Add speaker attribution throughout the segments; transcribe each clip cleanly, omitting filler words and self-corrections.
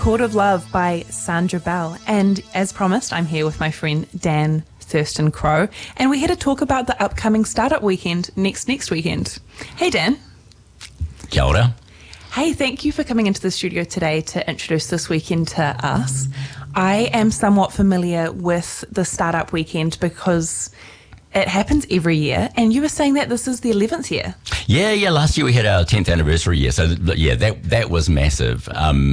Speaker 1: Chord of Love by Sandra Bell. And as promised, I'm here with my friend Dan Thurston Crowe, and we're here to talk about the upcoming startup weekend next weekend. Hey, Dan.
Speaker 2: Kia ora.
Speaker 1: Hey, thank you for coming into the studio today to introduce this weekend to us. I am somewhat familiar with the startup weekend because it happens every year, and you were saying that this is the 11th year.
Speaker 2: Yeah. Last year we had our 10th anniversary year, so that was massive.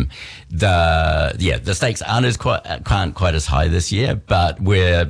Speaker 2: The stakes aren't quite as high this year, but with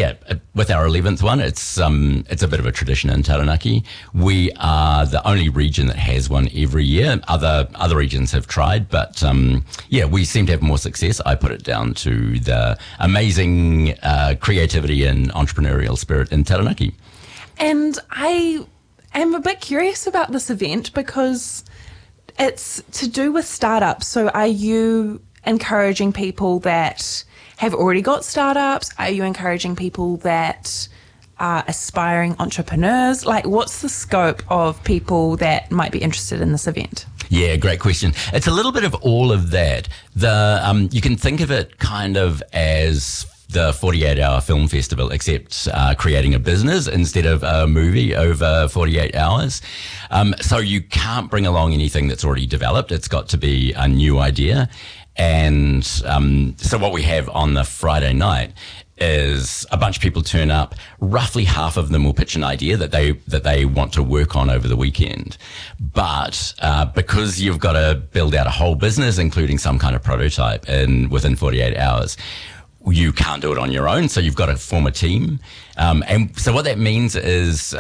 Speaker 2: our 11th one, it's a bit of a tradition in Taranaki. We are the only region that has one every year. Other regions have tried, but we seem to have more success. I put it down to the amazing creativity and entrepreneurial spirit in Taranaki.
Speaker 1: And I am a bit curious about this event because it's to do with startups. So are you encouraging people that have already got startups? Are you encouraging people that are aspiring entrepreneurs? Like, what's the scope of people that might be interested in this event?
Speaker 2: Yeah, great question. It's a little bit of all of that. You can think of it kind of as the 48-hour film festival, except creating a business instead of a movie over 48 hours. So you can't bring along anything that's already developed. It's got to be a new idea. And so what we have on the Friday night is a bunch of people turn up. Roughly half of them will pitch an idea that they want to work on over the weekend. But because you've got to build out a whole business, including some kind of prototype within 48 hours, you can't do it on your own, so you've got to form a team. And so what that means is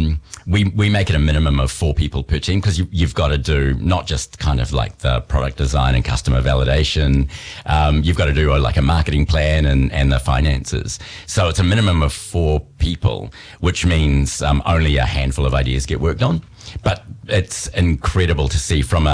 Speaker 2: we make it a minimum of 4 people per team, because you've got to do not just kind of like the product design and customer validation. You've got to do like a marketing plan and the finances. So it's a minimum of 4 people, which means only a handful of ideas get worked on. But it's incredible to see from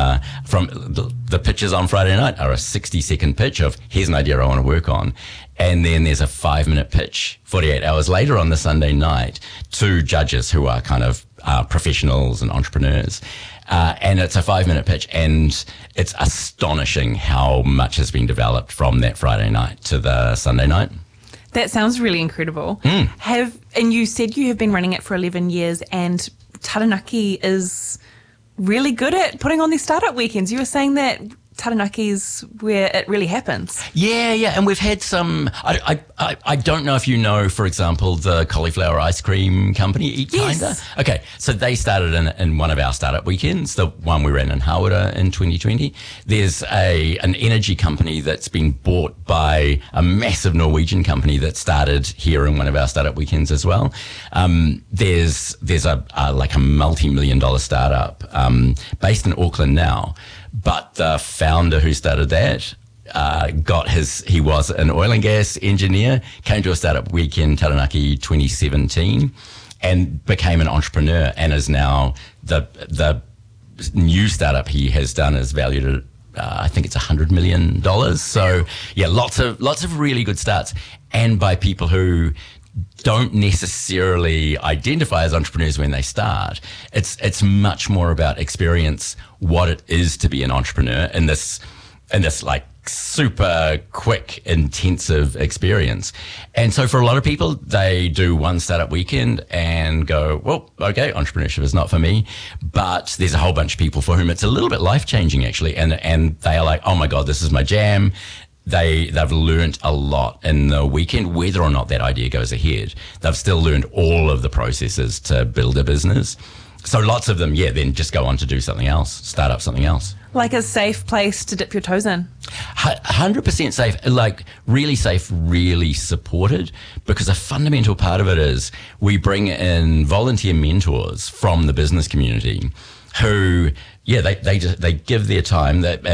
Speaker 2: the pitches on Friday night are a 60-second pitch of here's an idea I want to work on. And then there's a 5-minute pitch 48 hours later on the Sunday night to judges who are kind of professionals and entrepreneurs. And it's a 5-minute pitch, and it's astonishing how much has been developed from that Friday night to the Sunday night.
Speaker 1: That sounds really incredible. And you said you have been running it for 11 years, and Taranaki is really good at putting on these startup weekends. You were saying that Taranaki is where it really happens. Yeah,
Speaker 2: and we've had some. I don't know if you know, for example, the cauliflower ice cream company, Eat Kinda.
Speaker 1: Yes.
Speaker 2: Okay, so they started in one of our startup weekends, the one we ran in Hawera in 2020. There's an energy company that's been bought by a massive Norwegian company that started here in one of our startup weekends as well. There's a multi-million-dollar startup based in Auckland now. But the founder who started that he was an oil and gas engineer, came to a startup weekend Taranaki 2017 and became an entrepreneur, and is now the new startup he has done is valued at I think it's $100 million. So yeah, lots of really good starts, and by people who don't necessarily identify as entrepreneurs when they start. It's much more about experience, what it is to be an entrepreneur in this like super quick, intensive experience. And so for a lot of people, they do one startup weekend and go, well, okay, entrepreneurship is not for me. But there's a whole bunch of people for whom it's a little bit life-changing, actually. And they are like, oh my God, this is my jam. They've learned a lot in the weekend, whether or not that idea goes ahead. They've still learned all of the processes to build a business. So lots of them, then just go on to do something else, start up something else.
Speaker 1: Like a safe place to dip your toes in.
Speaker 2: 100% safe, like really safe, really supported, because a fundamental part of it is we bring in volunteer mentors from the business community who, they give their time. That